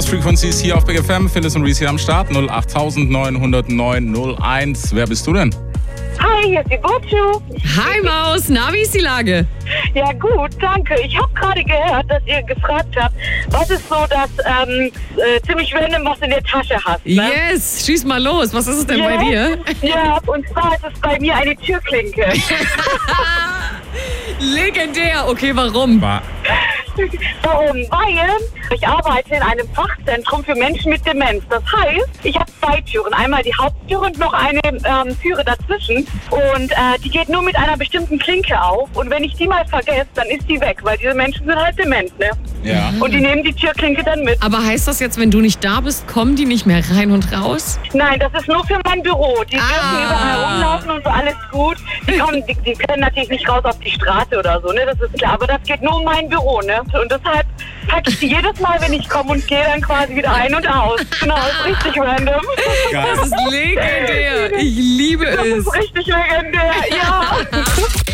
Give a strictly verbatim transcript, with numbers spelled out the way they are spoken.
Frequency ist hier auf Big F M. Phyllis und Reese hier am Start. null acht neun null neun null eins. Wer bist du denn? Hi, hier ist die Butchu. Hi Maus, na, wie ist die Lage? Ja gut, danke. Ich habe gerade gehört, dass ihr gefragt habt, was ist so das ähm, äh, ziemlich random, was du in der Tasche hast. Ne? Yes, schieß mal los. Was ist es denn Ja. bei dir? Ja, und zwar ist es bei mir eine Türklinke. Legendär. Okay, warum? War Warum? Weil ich arbeite in einem Fachzentrum für Menschen mit Demenz. Das heißt, ich habe zwei Türen. Einmal die Haupttür und noch eine ähm, Türe dazwischen. Und äh, die geht nur mit einer bestimmten Klinke auf. Und wenn ich die mal vergesse, dann ist die weg, weil diese Menschen sind halt dement, ne? ja. Und die nehmen die Türklinke dann mit. Aber heißt das jetzt, wenn du nicht da bist, kommen die nicht mehr rein und raus? Nein, das ist nur für mein Büro. Die dürfen Ah. überall rumlaufen und so, alles gut. Die, kommen, die, die können natürlich nicht raus auf die Straße oder so, ne? Das ist klar. Aber das geht nur um mein Büro, ne? Und deshalb packe ich die jedes Mal, wenn ich komme und gehe dann quasi wieder ein und aus. Genau, das ist richtig random. Geil. Das ist legendär. Ich liebe Das es. ist richtig legendär, ja.